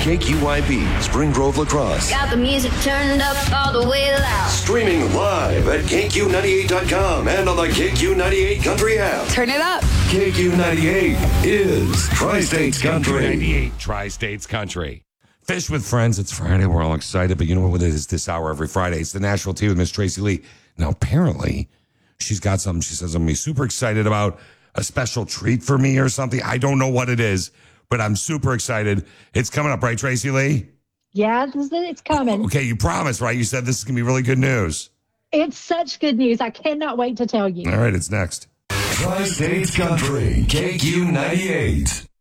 KQYB, Spring Grove, La Crosse. Got the music turned up all the way loud. Streaming live at KQ98.com and on the KQ98 Country app. Turn it up. KQ98 is Tri-States Country. 98 Tri-States Country. Fish with Friends. It's Friday. We're all excited, but you know what it is this hour every Friday? It's the Nashville Tea with Miss Tracy Lee. Now, apparently, she's got something she says I'm going to be super excited about, a special treat for me or something. I don't know what it is, but I'm super excited. It's coming up, right, Tracy Lee? Yeah, it's coming. Okay, you promised, right? You said this is going to be really good news. It's such good news. I cannot wait to tell you. All right, it's next. Tri-States Country, KQ98.